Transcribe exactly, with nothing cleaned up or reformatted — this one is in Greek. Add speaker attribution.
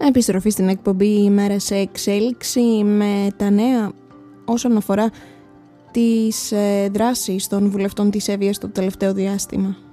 Speaker 1: Επιστροφή στην εκπομπή «Ημέρα σε εξέλιξη» με τα νέα όσον αφορά τις ε, δράσεις των βουλευτών της Εύβοιας το τελευταίο διάστημα.